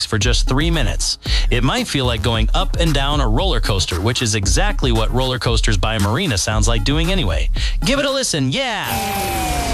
for just 3 minutes. It might feel like going up and down a roller coaster, which is exactly what Roller Coasters by Marina sounds like doing anyway. Give it a listen, yeah!